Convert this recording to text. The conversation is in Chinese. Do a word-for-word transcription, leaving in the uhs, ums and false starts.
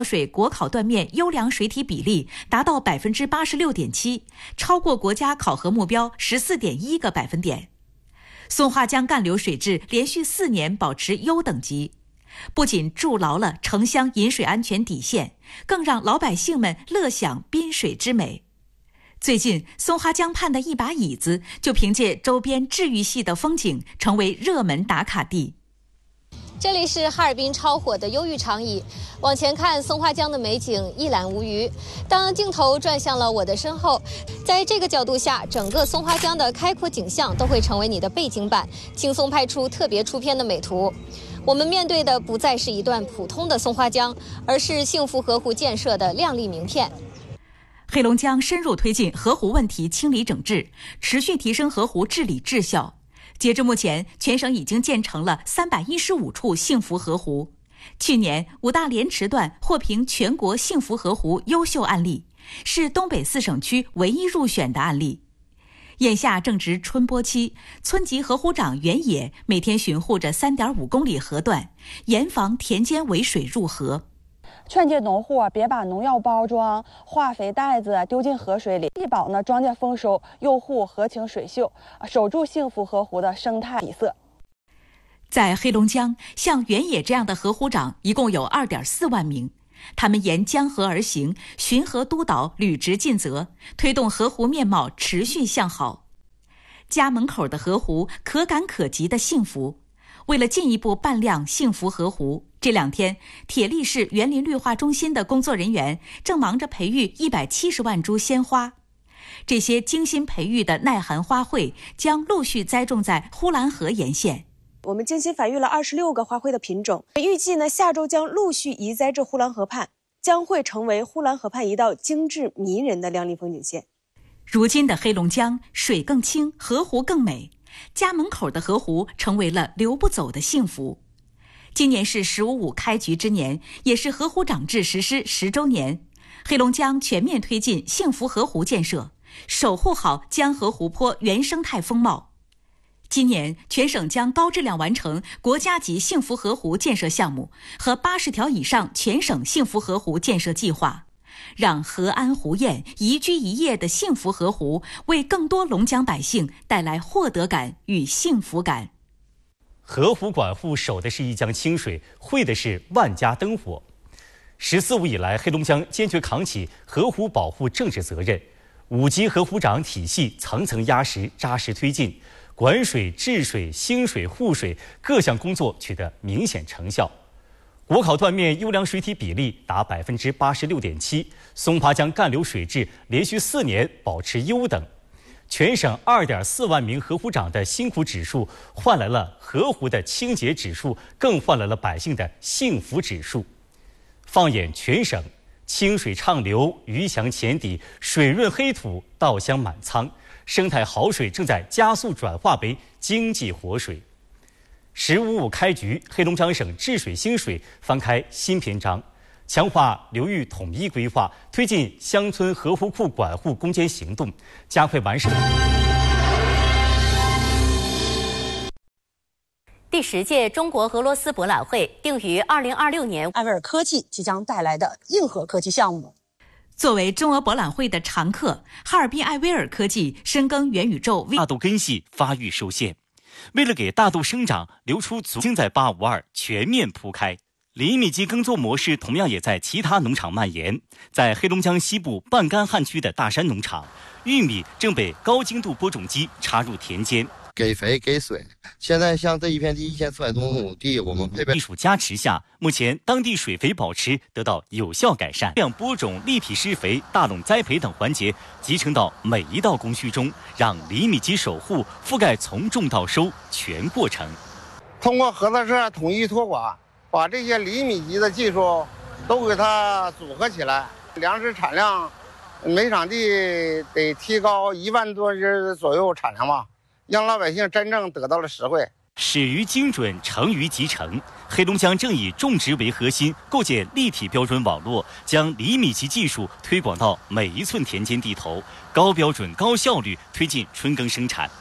水国考断面优良水体比例达到百分之八十六点七，超过国家考核目标十四点一个百分点。松花江干流水质连续四年保持优等级，不仅筑牢了城乡饮水安全底线，更让老百姓们乐享滨水之美。最近，松花江畔的一把椅子就凭借周边治愈系的风景，成为热门打卡地。 这里是哈尔滨超火的忧郁长椅，往前看，松花江的美景一览无余。当镜头转向了我的身后，在这个角度下，整个松花江的开阔景象都会成为你的背景板，轻松拍出特别出片的美图。我们面对的不再是一段普通的松花江，而是幸福河湖建设的亮丽名片。 黑龙江深入推进河湖问题清理整治，持续提升河湖治理质效。截至目前，全省已经建成了三百一十五处幸福河湖。去年，五大连池段获评全国幸福河湖优秀案例，是东北四省区唯一入选的案例。眼下正值春播期，村级河湖长袁野每天巡护着 三点五公里河段，严防田间围水入河。 劝诫农户别把农药包装、化肥袋子丢进河水里，一保呢庄稼丰收，又护河情水秀，守住幸福河湖的生态底色。 在黑龙江，像原野这样的河湖长一共有 二点四万名，他们沿江河而行，巡河督导，履职尽责，推动河湖面貌持续向好。家门口的河湖可感可及的幸福。为了进一步扮亮幸福河湖，这两天，铁力市园林绿化中心的工作人员正忙着培育一百七十万株鲜花。这些精心培育的耐寒花卉将陆续栽种在呼兰河沿线。 我们精心繁育了二十六个花卉的品种，预计呢下周将陆续移栽至呼兰河畔，将会成为呼兰河畔一道精致迷人的亮丽风景线。 如今的黑龙江，水更清，河湖更美。家门口的河湖成为了留不走的幸福。今年是十五五开局之年，也是河湖长制实施十周年。黑龙江全面推进幸福河湖建设，守护好江河湖泊原生态风貌。今年，全省将高质量完成国家级幸福河湖建设项目和八十条以上全省幸福河湖建设计划，让河安湖晏、宜居宜业的幸福河湖为更多龙江百姓带来获得感与幸福感。 河湖管护守的是一江清水，会的是万家灯火。十四五以来，黑龙江坚决扛起河湖保护政治责任，五级河湖长体系层层压实，扎实推进，管水、治水、兴水、护水各项工作取得明显成效。国考断面优良水体比例达百分之八十六点七，松花江干流水质连续四年保持优等。全省二点四万名河湖长的辛苦指数，换来了河湖的清洁指数，更换来了百姓的幸福指数。放眼全省，清水畅流，鱼翔浅底，水润黑土，稻香满仓，生态好水正在加速转化为经济活水。十五五开局，黑龙江省治水兴水翻开新篇章，强化流域统一规划，推进乡村河湖库管护攻坚行动，加快完善。 第十届中国俄罗斯博览会定于二零二六年， 艾维尔科技即将带来的硬核科技项目。 作为中俄博览会的常客，哈尔滨艾薇尔科技深耕元宇宙， 大豆根系发育受限，为了给大豆生长留出足，经在八五二全面铺开。厘米机耕作模式同样也在其他农场蔓延。在黑龙江西部半干旱区的大山农场，玉米正被高精度播种机插入田间， 给肥给水。现在像这一片地一千四百多亩地，我们配备技术加持下，目前当地水肥保持得到有效改善。这样播种、立体施肥、大垄栽培等环节集成到每一道工序中，让厘米机守护覆盖从种到收全过程。 通过合作社统一托管，把这些厘米级的技术都给它组合起来，粮食产量每场地得提高一万多斤左右产量吧，让老百姓真正得到了实惠。 始于精准，成于集成。黑龙江正以种植为核心，构建立体标准网络，将厘米级技术推广到每一寸田间地头，高标准、高效率推进春耕生产。